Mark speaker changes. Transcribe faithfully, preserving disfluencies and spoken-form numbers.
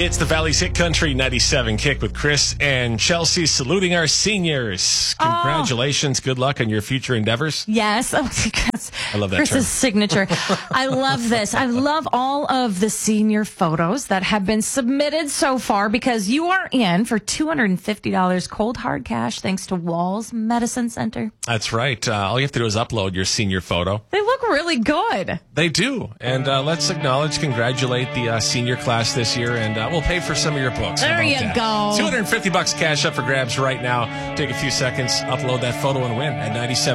Speaker 1: It's the Valley's Hit Country ninety-seven Kick with Chris and Chelsea saluting our seniors. Congratulations. Oh. Good luck on your future endeavors.
Speaker 2: Yes. Oh,
Speaker 1: I love that
Speaker 2: Chris's
Speaker 1: term.
Speaker 2: signature. I love this. I love all of the senior photos that have been submitted so far because you are in for two hundred fifty dollars cold hard cash thanks to Walls Medicine Center.
Speaker 1: That's right. Uh, all you have to do is upload your senior photo.
Speaker 2: They look really good.
Speaker 1: They do. And uh, let's acknowledge, congratulate the uh, senior class this year, and uh, we'll pay for some of your books.
Speaker 2: There you
Speaker 1: that?
Speaker 2: go.
Speaker 1: two hundred fifty bucks cash up for grabs right now. Take a few seconds, upload that photo, and win at ninety-seven.